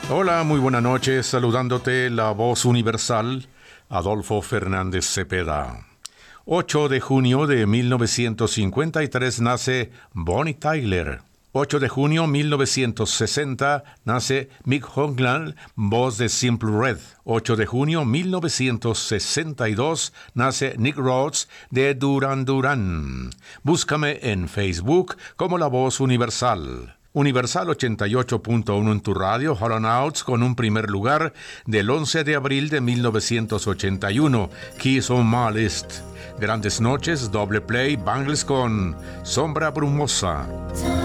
Hola, muy buenas noches, saludándote la voz universal, Adolfo Fernández Cepeda. 8 de junio de 1953 nace Bonnie Tyler. 8 de junio 1960 nace Mick Hucknall, voz de Simple Red. 8 de junio 1962 nace Nick Rhodes de Duran Duran. Búscame en Facebook como La Voz Universal. Universal 88.1 en tu radio, Hollow con un primer lugar del 11 de abril de 1981, Keys on My List. Grandes noches, doble play, Bangles con Sombra Brumosa.